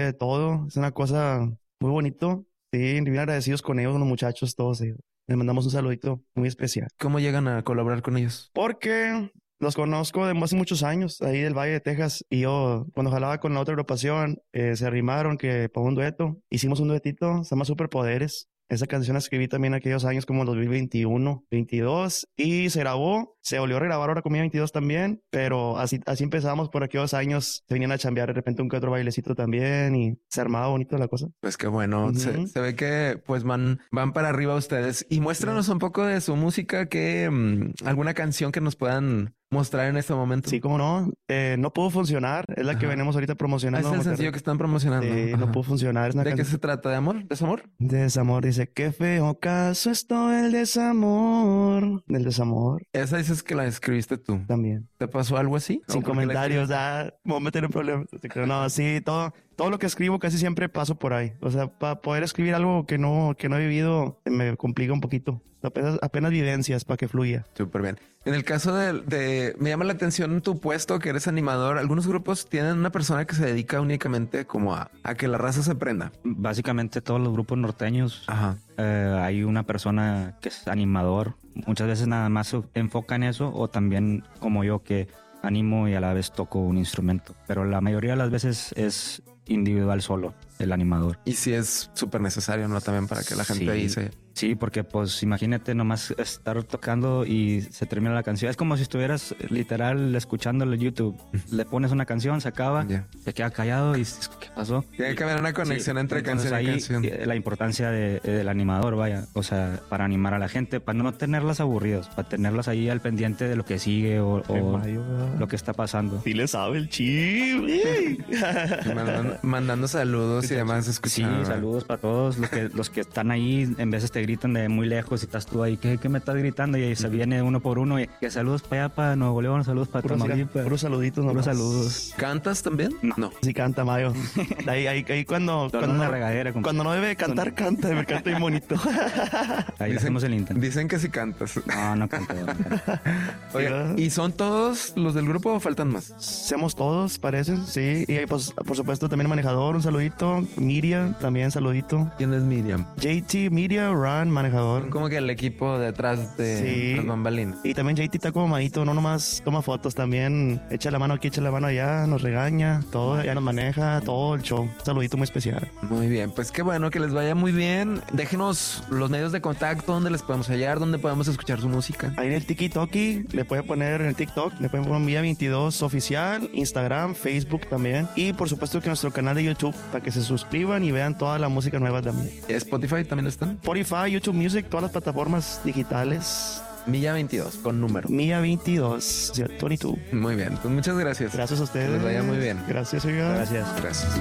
de todo. Es una cosa muy bonito. Sí, bien agradecidos con ellos, los muchachos, todos ellos. Les mandamos un saludito muy especial. ¿Cómo llegan a colaborar con ellos? Porque los conozco de hace muchos años, ahí del Valle de Texas, y yo cuando jalaba con la otra agrupación, se arrimaron que para un dueto, hicimos un duetito, se llama Superpoderes. Esa canción la escribí también aquellos años como 2021, 22, y se grabó, se volvió a regrabar ahora con mi 22 también, pero así empezamos por aquellos años, se venían a chambear de repente un que otro bailecito también, y se armaba bonito la cosa. Pues qué bueno, se ve que pues van para arriba ustedes. Y muéstranos un poco de su música, que alguna canción que nos puedan mostrar en este momento. Sí, cómo no. No pudo funcionar. Es la que venimos ahorita promocionando. Es el sencillo que están promocionando. No pudo funcionar. Es una ¿De qué se trata? ¿De amor? ¿Desamor? Desamor. Dice, qué feo caso es todo el desamor. Del desamor. Esa dices que la escribiste tú. También. ¿Te pasó algo así? Sin comentarios. Me voy a meter en problemas. No, sí, todo lo que escribo casi siempre paso por ahí. O sea, para poder escribir algo que no he vivido, me complica un poquito. Apenas vivencias para que fluya. Súper bien. En el caso me llama la atención tu puesto, que eres animador. Algunos grupos tienen una persona que se dedica únicamente como a que la raza se prenda. Básicamente todos los grupos norteños. Ajá. Hay una persona que es animador. Muchas veces nada más se enfoca en eso, o también como yo, que animo y a la vez toco un instrumento. Pero la mayoría de las veces es individual solo, el animador. Y sí es súper necesario, ¿no? También para que la gente ahí se... Sí, porque pues imagínate nomás estar tocando y se termina la canción. Es como si estuvieras literal escuchándolo en YouTube. Le pones una canción, se acaba, se queda callado y ¿qué pasó? Tiene que haber una conexión entre canción y canción. La importancia del animador, vaya, o sea, para animar a la gente, para no tenerlas aburridas, para tenerlas ahí al pendiente de lo que sigue o lo que está pasando. Sí le sabe el chip. Mandando saludos y demás, escuchando. Sí, saludos para todos los que están ahí. En veces te gritan de muy lejos y estás tú ahí, ¿qué me estás gritando? Y ahí se viene uno por uno y que saludos para allá, para Nuevo León, saludos para Tamaulipas. Puros saluditos, puros saludos. ¿Cantas también? No. Sí canta, Mayo. Ahí cuando una regadera. Cuando no debe cantar, canta. Me canta bien bonito. Ahí hacemos el intento. Dicen que sí cantas. No canto. Oye, ¿y son todos los del grupo o faltan más? Somos todos, parecen, sí. Y pues, por supuesto, también el manejador, un saludito. Miriam, también saludito. ¿Quién es Miriam? JT, Miriam, Ran, manejador. Como que el equipo detrás de las bambalinas. Y también JT está como manito, no nomás toma fotos, también echa la mano aquí, echa la mano allá, nos regaña, todo, ya nos maneja, todo el show. Un saludito muy especial. Muy bien, pues qué bueno, que les vaya muy bien. Déjenos los medios de contacto, donde les podemos hallar, donde podemos escuchar su música. Ahí en el Tiki-Toki, le pueden poner en el TikTok, le pueden poner Mía 22 oficial, Instagram, Facebook también. Y por supuesto que nuestro canal de YouTube, para que se suscriban y vean toda la música nueva también. ¿Spotify también están? Spotify, YouTube Music, todas las plataformas digitales. Milla 22, con número. Mía 22, 22. Muy bien, pues muchas gracias. Gracias a ustedes. Que les vaya muy bien. Gracias, oiga. Gracias.